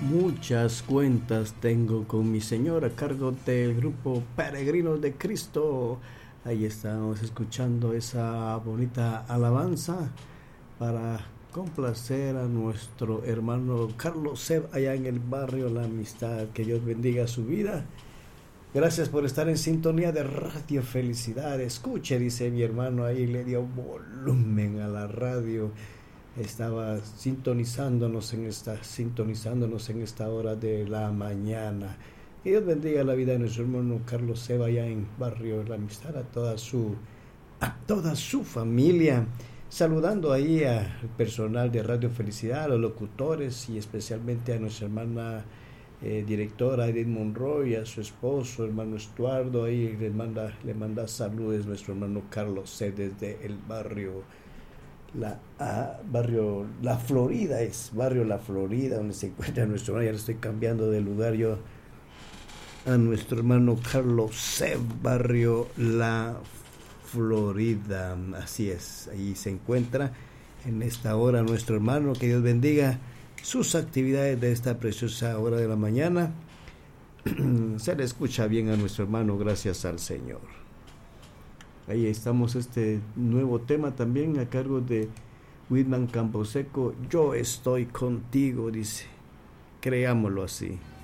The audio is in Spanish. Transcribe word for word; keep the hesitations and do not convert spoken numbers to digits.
Muchas cuentas tengo con mi Señor a cargo del grupo Peregrinos de Cristo. Ahí estamos escuchando esa bonita alabanza para complacer a nuestro hermano Carlos Seb allá en el barrio La Amistad. Que Dios bendiga su vida. Gracias por estar en sintonía de Radio Felicidad. Escuche, dice mi hermano, ahí le dio volumen a la radio. Estaba sintonizándonos en esta, sintonizándonos en esta hora de la mañana. Que Dios bendiga la vida de nuestro hermano Carlos Seba allá en barrio La Amistad, a toda su, a toda su familia. Saludando ahí al personal de Radio Felicidad, a los locutores y especialmente a nuestra hermana eh, directora Edith Monroy, a su esposo, hermano Estuardo. Ahí le manda, le manda saludos nuestro hermano Carlos C. desde el barrio La, ah, barrio La Florida, es barrio La Florida, donde se encuentra nuestro hermano. Ya le estoy cambiando de lugar yo a nuestro hermano Carlos C. barrio La Florida, así es, ahí se encuentra en esta hora nuestro hermano. Que Dios bendiga sus actividades de esta preciosa hora de la mañana. Se le escucha bien a nuestro hermano, gracias al Señor. Ahí estamos, este nuevo tema también a cargo de Whitman Camposeco. Yo estoy contigo, dice. Creámoslo así.